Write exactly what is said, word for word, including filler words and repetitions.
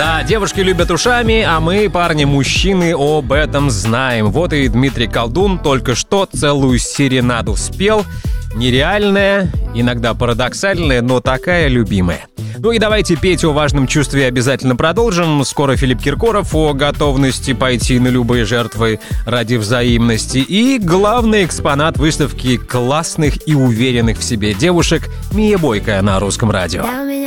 Да, девушки любят ушами, а мы, парни-мужчины, об этом знаем. Вот и Дмитрий Колдун только что целую серенаду спел. Нереальная, иногда парадоксальная, но такая любимая. Ну и давайте петь о важном чувстве обязательно продолжим. Скоро Филипп Киркоров о готовности пойти на любые жертвы ради взаимности. И главный экспонат выставки классных и уверенных в себе девушек Мия Бойко на Русском радио.